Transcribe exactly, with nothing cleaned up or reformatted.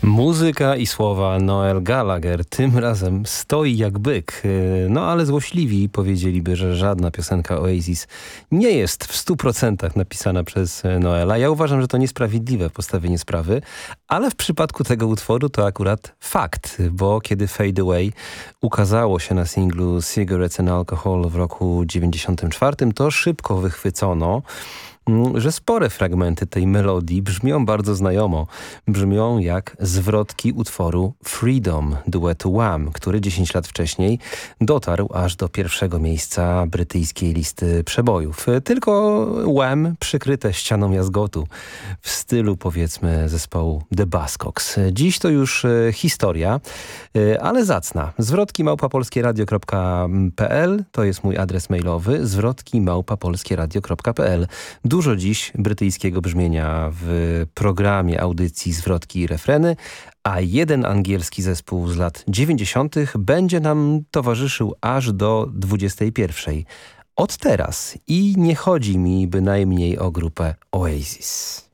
Muzyka i słowa Noel Gallagher tym razem stoi jak byk. No ale złośliwi powiedzieliby, że żadna piosenka Oasis nie jest w stu procentach napisana przez Noela. Ja uważam, że to niesprawiedliwe postawienie sprawy, ale w przypadku tego utworu to akurat fakt, bo kiedy Fade Away ukazało się na singlu Cigarettes and Alcohol w roku dziewięćdziesiątym czwartym, to szybko wychwycono, że spore fragmenty tej melodii brzmią bardzo znajomo. Brzmią jak zwrotki utworu Freedom duetu Wham, który dziesięć lat wcześniej dotarł aż do pierwszego miejsca brytyjskiej listy przebojów. Tylko Wham przykryte ścianą jazgotu w stylu, powiedzmy, zespołu The Buzzcocks. Dziś to już historia, ale zacna. Zwrotki małpa polskieradio kropka p l to jest mój adres mailowy. Zwrotki małpa polskieradio kropka p l. Dużo dziś brytyjskiego brzmienia w programie audycji Zwrotki i refreny, a jeden angielski zespół z lat dziewięćdziesiątych będzie nam towarzyszył aż do dwudziestej pierwszej. Od teraz i nie chodzi mi bynajmniej o grupę Oasis.